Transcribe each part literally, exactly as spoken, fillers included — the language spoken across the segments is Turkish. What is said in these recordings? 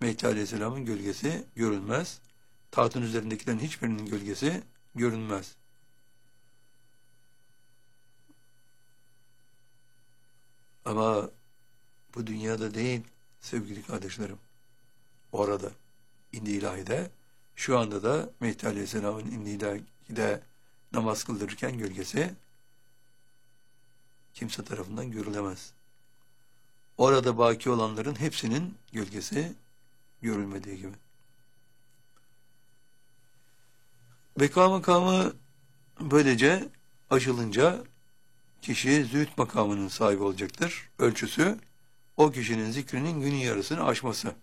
Mehdi Aleyhisselam'ın gölgesi görünmez. Tahtın üzerindekilerin hiçbirinin gölgesi görünmez. Ama bu dünyada değil sevgili kardeşlerim. Orada, indi ilahide, şu anda da Mehdi Aleyhisselam'ın indi ilahide namaz kıldırırken gölgesi kimse tarafından görülemez. Orada baki olanların hepsinin gölgesi görülmediği gibi. Beka makamı böylece aşılınca kişi zühd makamının sahibi olacaktır. Ölçüsü o kişinin zikrinin günün yarısını aşması.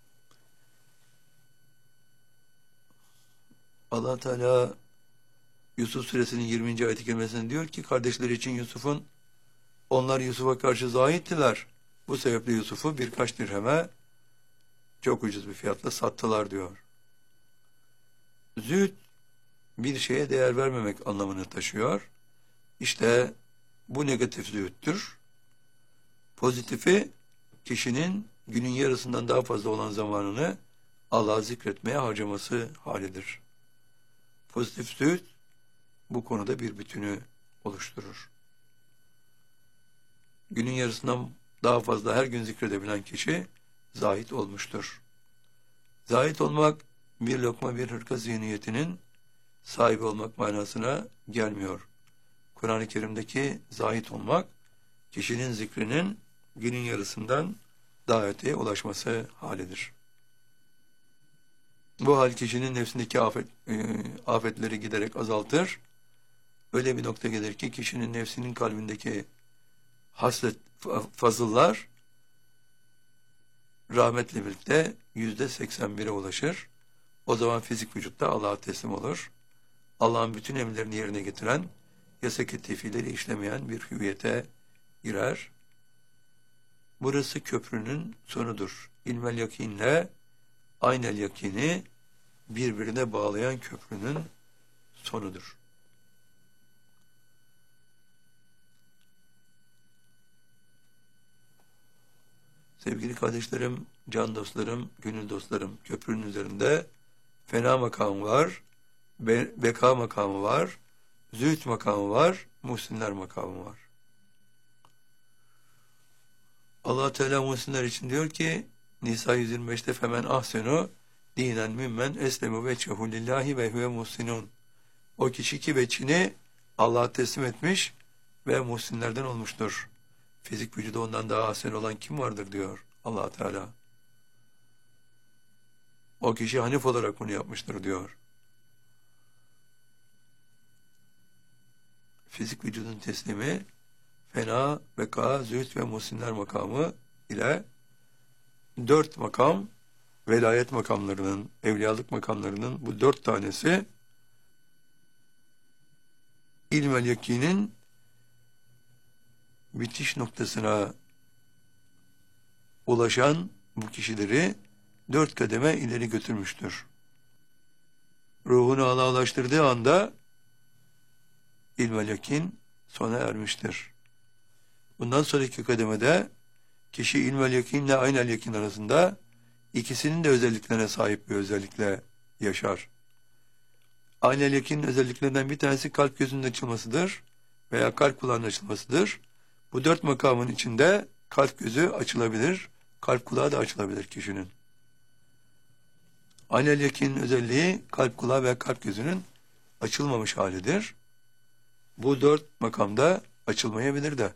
Allah Teala Yusuf Suresinin yirminci ayet-i kerimesinde diyor ki kardeşleri için Yusuf'un onlar Yusuf'a karşı zahittiler. Bu sebeple Yusuf'u birkaç dirheme çok ucuz bir fiyatla sattılar diyor. Zühd bir şeye değer vermemek anlamını taşıyor. İşte bu negatif zühddür. Pozitifi kişinin günün yarısından daha fazla olan zamanını Allah'ı zikretmeye harcaması halidir. Pozitif zühd bu konuda bir bütünü oluşturur. Günün yarısından daha fazla her gün zikredebilen kişi zahid olmuştur. Zahid olmak bir lokma bir hırka zihniyetinin sahibi olmak manasına gelmiyor. Kur'an-ı Kerim'deki zahid olmak kişinin zikrinin günün yarısından daha öteye ulaşması halidir. Bu hal kişinin nefsindeki afet, e, afetleri giderek azaltır. Öyle bir nokta gelir ki kişinin nefsinin kalbindeki haslet fazıllar rahmetle birlikte yüzde seksen bire ulaşır. O zaman fizik vücutta Allah'a teslim olur. Allah'ın bütün emirlerini yerine getiren, yasak-ı tefileri işlemeyen bir hüviyete girer. Burası köprünün sonudur. İlmel yakinle aynel yakini birbirine bağlayan köprünün sonudur. Sevgili kardeşlerim, can dostlarım, gönül dostlarım, köprünün üzerinde fena makamı var, be beka makamı var, zühd makamı var, muhsinler makamı var. Allah Teala muhsinler için diyor ki Nisa yüz yirmi beşte femen ahsenu dinen mimmen eslemu veçhehu lillahi ve huve muhsinun. O kişi ki veçhini Allah'a teslim etmiş ve muhsinlerden olmuştur. Fizik vücudu ondan daha ahsen olan kim vardır diyor Allah Teala. O kişi hanif olarak bunu yapmıştır diyor. Fizik vücudun teslimi fena, beka, zühd ve muhsinler makamı ile dört makam, velayet makamlarının, evliyalık makamlarının bu dört tanesi ilmel yakinin bitiş noktasına ulaşan bu kişileri dört kademe ileri götürmüştür. Ruhunu Allah'a ulaştırdığı anda ilmel yakin sona ermiştir. Bundan sonraki kademede kişi ilmel yakinle aynel yakin arasında ikisinin de özelliklerine sahip bir özellikle yaşar. Aynel yakinin özelliklerinden bir tanesi kalp gözünün açılmasıdır veya kalp kulağının açılmasıdır. Bu dört makamın içinde kalp gözü açılabilir, kalp kulağı da açılabilir kişinin. Aynel yakinin özelliği kalp kulağı ve kalp gözünün açılmamış halidir. Bu dört makamda açılmayabilir de.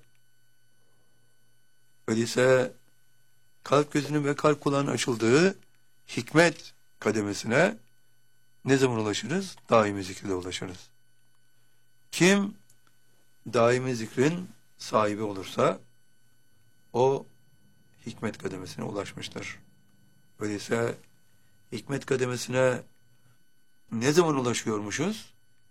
Öyleyse kalp gözünün ve kalp kulağının açıldığı hikmet kademesine ne zaman ulaşırız? Daimi zikirle ulaşırız. Kim daimi zikrin sahibi olursa o hikmet kademesine ulaşmıştır. Öyleyse hikmet kademesine ne zaman ulaşıyormuşuz?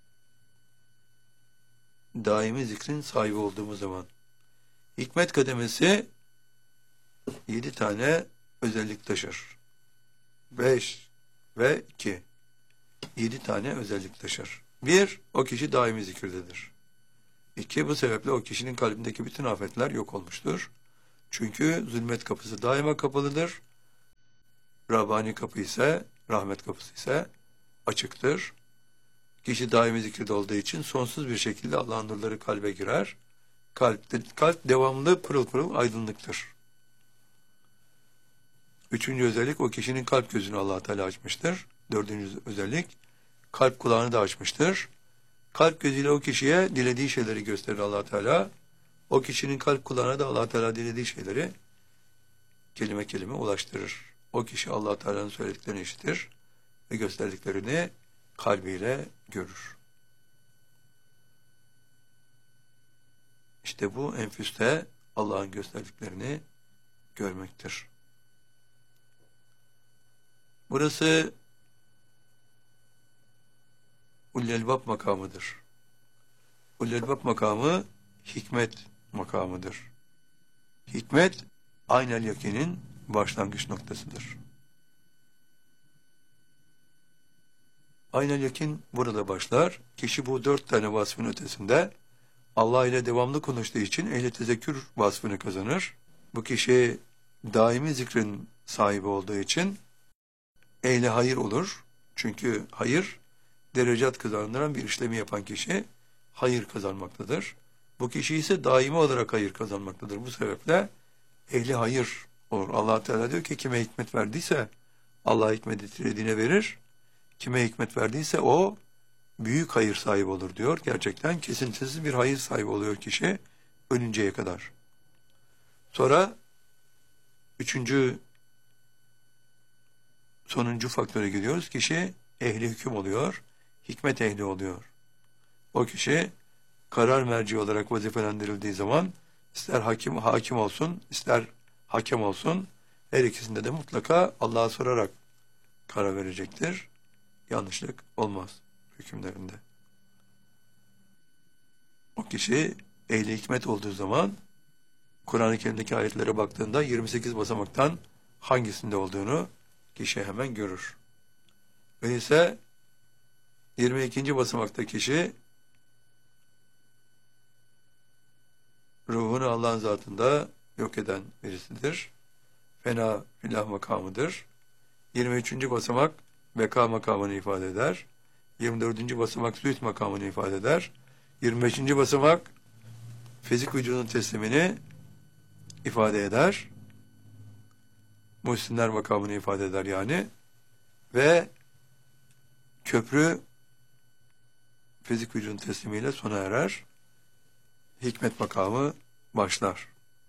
Daimi zikrin sahibi olduğumuz zaman. Hikmet kademesi yedi tane özellik taşır. Beş ve iki. Yedi tane özellik taşır. Bir, o kişi daimi zikirdedir. İki, bu sebeple o kişinin kalbindeki bütün afetler yok olmuştur. Çünkü zulmet kapısı daima kapalıdır. Rabbani kapı ise, rahmet kapısı ise açıktır. Kişi daimi zikirde olduğu için sonsuz bir şekilde Allah'ın nurları kalbe girer. Kalp, kalp devamlı pırıl pırıl aydınlıktır. Üçüncü özellik, o kişinin kalp gözünü Allah Teala açmıştır. Dördüncü özellik, kalp kulağını da açmıştır. Kalp gözüyle o kişiye dilediği şeyleri gösterir Allah Teala. O kişinin kalp kulağına da Allah Teala dilediği şeyleri kelime kelime ulaştırır. O kişi Allah Teala'nın söylediklerini işitir ve gösterdiklerini kalbiyle görür. İşte bu enfüste Allah'ın gösterdiklerini görmektir. Burası Ullelbab makamıdır. Ullelbab makamı hikmet makamıdır. Hikmet, aynel yakinin başlangıç noktasıdır. Aynel yakin burada başlar. Kişi bu dört tane vasfın ötesinde Allah ile devamlı konuştuğu için ehli tezekkür vasfını kazanır. Bu kişi daimi zikrin sahibi olduğu için ehli hayır olur. Çünkü hayır, derecat kazandıran bir işlemi yapan kişi hayır kazanmaktadır. Bu kişi ise daimi olarak hayır kazanmaktadır. Bu sebeple ehli hayır olur. Allah Teala diyor ki kime hikmet verdiyse Allah hikmet dilediğine verir. Kime hikmet verdiyse o büyük hayır sahibi olur diyor. Gerçekten kesintisiz bir hayır sahibi oluyor kişi ölünceye kadar. Sonra üçüncü, sonuncu faktöre gidiyoruz. Kişi ehli hüküm oluyor. Hikmet ehli oluyor. O kişi karar merci olarak vazifelendirildiği zaman ister hakim hakim olsun, ister hakem olsun, her ikisinde de mutlaka Allah'a sorarak karar verecektir. Yanlışlık olmaz hükümlerinde. O kişi ehli hikmet olduğu zaman Kur'an-ı Kerim'deki ayetlere baktığında yirmi sekiz basamaktan hangisinde olduğunu kişi hemen görür. Öyleyse yirmi ikinci basamakta kişi ruhunu Allah'ın zatında yok eden birisidir. Fena filah makamıdır. yirmi üçüncü basamak beka makamını ifade eder. yirmi dördüncü basamak zühd makamını ifade eder. yirmi beşinci basamak fizik vücudun teslimini ifade eder. Muhsinler makamını ifade eder yani. Ve köprü fizik vücudun teslimiyle sona erer. Hikmet makamı başlar.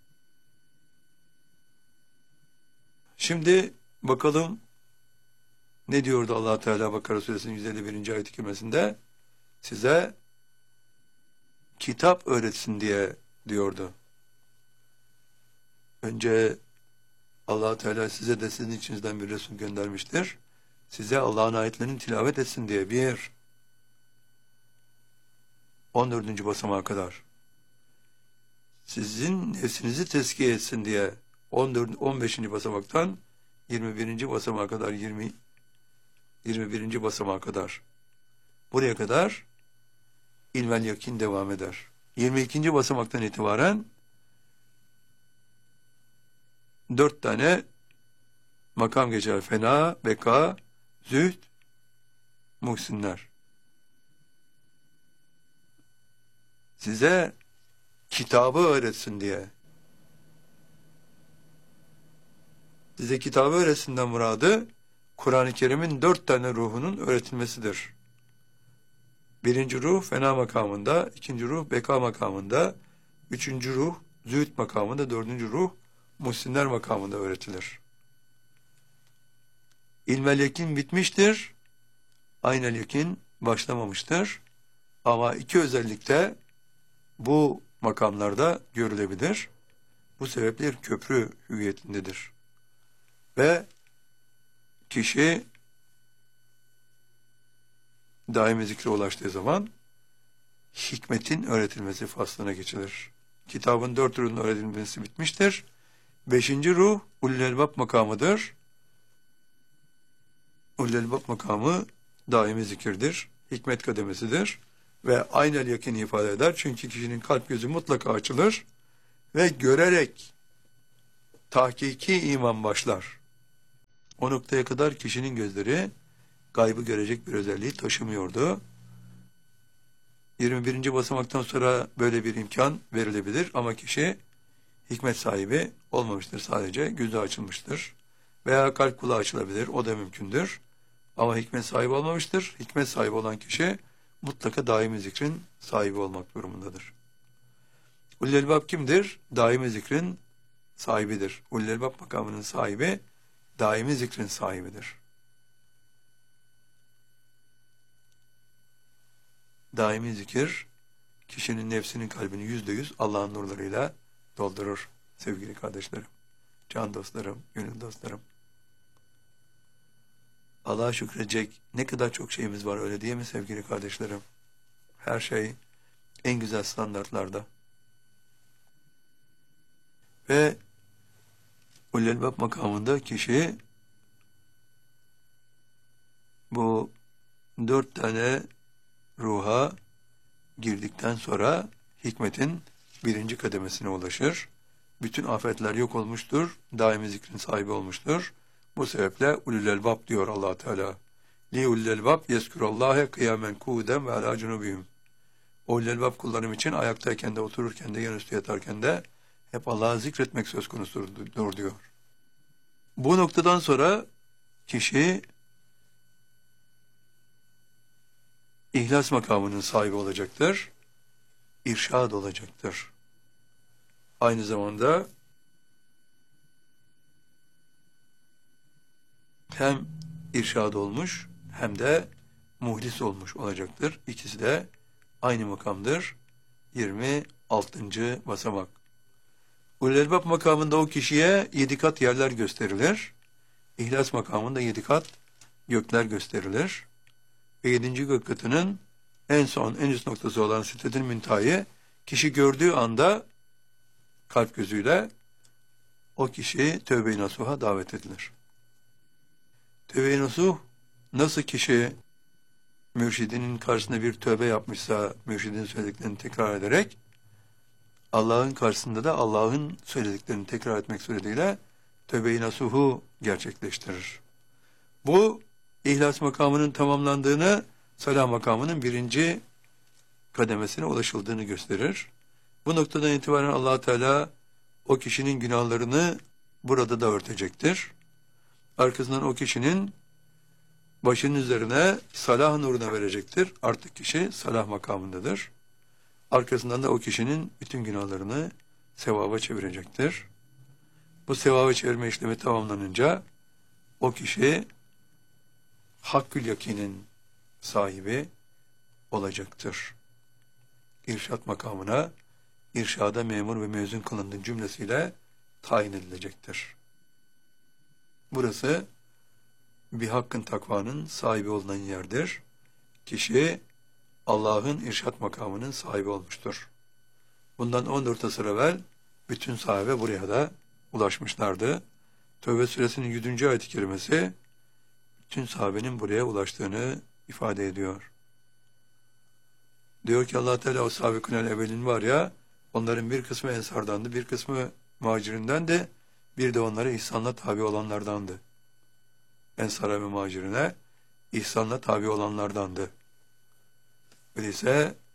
Şimdi bakalım ne diyordu Allah Teala Bakara Suresinin yüz elli birinci ayet-i kerimesinde? Size kitap öğretsin diye diyordu. Önce Allah Teala size de sizin içinizden bir Resul göndermiştir. Size Allah'ın ayetlerini tilavet etsin diye bir on dördüncü basamağa kadar. Sizin nefsinizi tezkiye etsin diye on dört on beşinci basamaktan yirmi birinci basamağa kadar yirmi yirmi birinci basamağa kadar. Buraya kadar ilmel yakin devam eder. yirmi ikinci basamaktan itibaren dört tane makam geçer. Fena, beka, zühd, muhsinler. Size kitabı öğretsin diye. Size kitabı öğretsin'den muradı Kur'an-ı Kerim'in dört tane ruhunun öğretilmesidir. Birinci ruh fena makamında, ikinci ruh beka makamında, üçüncü ruh zühd makamında, dördüncü ruh muhsinler makamında öğretilir. İlmel yakin bitmiştir, aynel yakin başlamamıştır. Ama iki özellikte bu makamlarda görülebilir. Bu sebeple köprü hüviyetindedir. Ve kişi daimi zikre ulaştığı zaman hikmetin öğretilmesi faslına geçilir. Kitabın dört ruhunun öğretilmesi bitmiştir. Beşinci ruh Ullelbab makamıdır. Ullelbab makamı daimi zikirdir. Hikmet kademesidir. Ve aynel yakini ifade eder. Çünkü kişinin kalp gözü mutlaka açılır. Ve görerek tahkiki iman başlar. O noktaya kadar kişinin gözleri gaybı görecek bir özelliği taşımıyordu. yirmi birinci basamaktan sonra böyle bir imkan verilebilir ama kişi hikmet sahibi olmamıştır, sadece gözü açılmıştır. Veya kalp kulağı açılabilir, o da mümkündür. Ama hikmet sahibi olmamıştır. Hikmet sahibi olan kişi mutlaka daimi zikrin sahibi olmak durumundadır. Ulul Elbab kimdir? Daimi zikrin sahibidir. Ulul Elbab makamının sahibi, daimi zikrin sahibidir. Daimi zikir, kişinin nefsinin kalbini yüzde yüz Allah'ın nurlarıyla doldurur sevgili kardeşlerim, can dostlarım, gönül dostlarım. Allah'a şükredecek ne kadar çok şeyimiz var, öyle değil mi sevgili kardeşlerim? Her şey en güzel standartlarda. Ve Ulul Elbab makamında kişi bu dört tane ruha girdikten sonra hikmetin birinci kademesine ulaşır. Bütün afetler yok olmuştur. Daimi zikrin sahibi olmuştur. Bu sebeple Ulul Elbab diyor Allah Teala. Li ulul elbab yezkurullâhe kıyamen kûden ve alâ cunubihim. Ulul Elbab kullarım için ayaktayken de, otururken de, yanüstü yatarken de hep Allah'ı zikretmek söz konusudur diyor. Bu noktadan sonra kişi İhlas makamının sahibi olacaktır. İrşad olacaktır. Aynı zamanda hem irşad olmuş hem de muhlis olmuş olacaktır. İkisi de aynı makamdır. yirmi altıncı basamak. Ulul Elbab makamında o kişiye yedi kat yerler gösterilir. İhlas makamında yedi kat gökler gösterilir. Ve yedinci gök katının en son, en üst noktası olan Sidretil Münteha'yı kişi gördüğü anda kalp gözüyle o kişi tövbe-i nasuha davet edilir. Tövbe-i nasuh, nasıl kişi mürşidinin karşısında bir tövbe yapmışsa mürşidin söylediklerini tekrar ederek, Allah'ın karşısında da Allah'ın söylediklerini tekrar etmek suretiyle tövbe-i nasuhu gerçekleştirir. Bu İhlas makamının tamamlandığını, salah makamının birinci kademesine ulaşıldığını gösterir. Bu noktadan itibaren Allah Teala o kişinin günahlarını burada da örtecektir. Arkasından o kişinin başının üzerine salah nuruna verecektir. Artık kişi salah makamındadır. Arkasından da o kişinin bütün günahlarını sevaba çevirecektir. Bu sevaba çevirme işlemi tamamlanınca o kişi hakkül yakinin sahibi olacaktır. İrşad makamına, irşada memur ve mezun kılındığı cümlesiyle tayin edilecektir. Burası bir hakkın takvanın sahibi olunan yerdir. Kişi Allah'ın irşad makamının sahibi olmuştur. Bundan on dört asır evvel bütün sahabe buraya da ulaşmışlardı. Tevbe suresinin yüzüncü ayet-i kerimesi bütün sahabenin buraya ulaştığını ifade ediyor. Diyor ki Allah Teala o sahabikünel evvelin var ya, onların bir kısmı ensardandı, bir kısmı muhacirinden de, bir de onlara ihsanla tabi olanlardandı. Ensara ve muhacirine ihsanla tabi olanlardandı. Öyleyse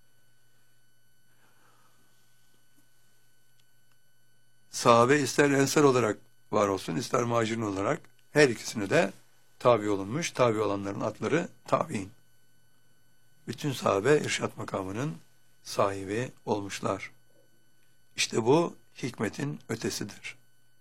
sahabe ister ensar olarak var olsun, ister muhacirin olarak her ikisine de tabi olunmuş, tabi olanların adları tabi'in. Bütün sahabe irşad makamının sahibi olmuşlar. İşte bu hikmetin ötesidir.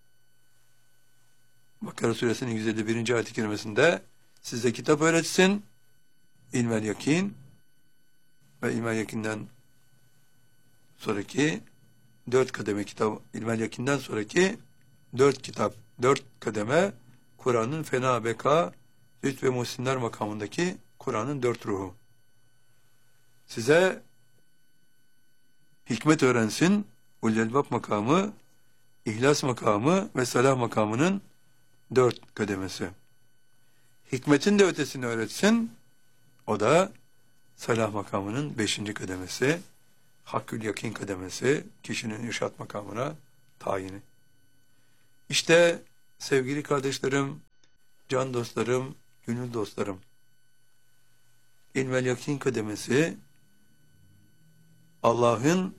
Bakara suresinin yüz elli birinci ayet-i kerimesinde size kitap öğretsin, ilmel yakin ve ilmel yakinden sonraki dört kademe kitap, ilmel yakinden sonraki dört kitap, dört kademe Kur'an'ın fena beka, züht ve muhsinler makamındaki Kur'an'ın dört ruhu. Size hikmet öğrensin, Ulul Elbab makamı, İhlas makamı ve Salah makamının dört kademesi. Hikmetin de ötesini öğretsin, o da Salah makamının beşinci kademesi, Hakkül Yakin kademesi, kişinin irşad makamına tayini. İşte sevgili kardeşlerim, can dostlarım, gönül dostlarım, ilmel yakin kademesi Allah'ın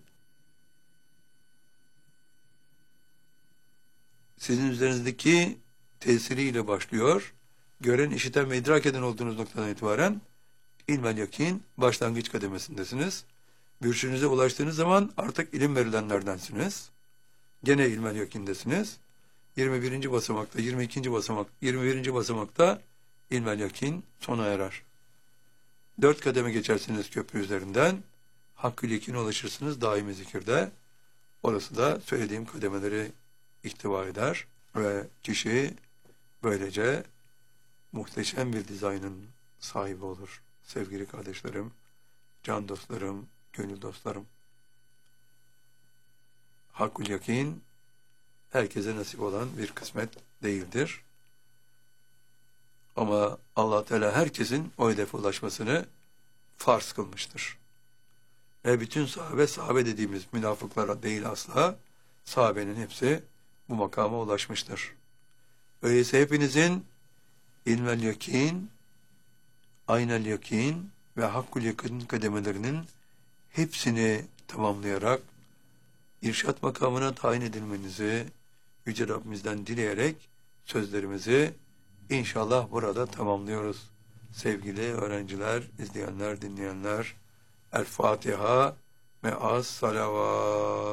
sizin üzerinizdeki tesiriyle başlıyor. Gören, işiten ve idrak eden olduğunuz noktadan itibaren ilmel yakin başlangıç kademesindesiniz. Mürşidinize ulaştığınız zaman artık ilim verilenlerdensiniz. Gene ilmel yakindesiniz. yirmi birinci basamakta, yirmi ikinci basamak, yirmi birinci basamakta ilmel yakin sona erer. Dört kademe geçersiniz köprü üzerinden. Hakkül yakine ulaşırsınız daimi zikirde. Orası da söylediğim kademeleri ihtiva eder ve kişi böylece muhteşem bir dizaynın sahibi olur. Sevgili kardeşlerim, can dostlarım, gönül dostlarım. Hakkül yakin herkese nasip olan bir kısmet değildir. Ama Allah Teala herkesin o hedefe ulaşmasını farz kılmıştır. Ve bütün sahabe, sahabe dediğimiz münafıklara değil asla, sahabenin hepsi bu makama ulaşmıştır. Öyleyse hepinizin ilmel yakin, aynel yakin ve hakkul yakin kademelerinin hepsini tamamlayarak irşat makamına tayin edilmenizi Yüce Rabbimizden dileyerek sözlerimizi inşallah burada tamamlıyoruz. Sevgili öğrenciler, izleyenler, dinleyenler, El Fatiha, me'as salavat.